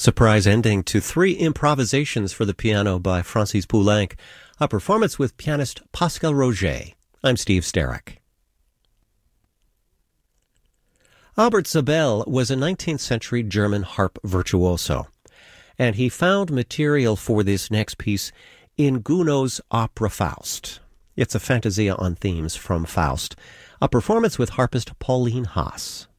Surprise ending to 3 improvisations for the piano by Francis Poulenc, a performance with pianist Pascal Roger. I'm Steve Sterrick. Albert Zabel was a 19th century German harp virtuoso, and he found material for this next piece in Gounod's opera Faust. It's a fantasia on themes from Faust, a performance with harpist Pauline Haas.